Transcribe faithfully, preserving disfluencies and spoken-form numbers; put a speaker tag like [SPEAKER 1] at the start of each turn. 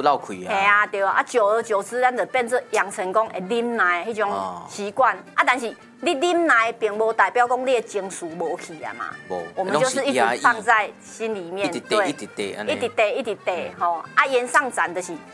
[SPEAKER 1] 闹开啊。
[SPEAKER 2] 系啊，对啊，啊久而久之，咱就变做养成讲会啉奶迄种习惯、哦、啊。但是你啉奶，并无代表讲你的情绪无去啊嘛。
[SPEAKER 1] 无，
[SPEAKER 2] 我们就是一直放在心里面，
[SPEAKER 1] 一直滴，一直滴，
[SPEAKER 2] 一直滴，一直滴，吼、嗯。啊，延上展的是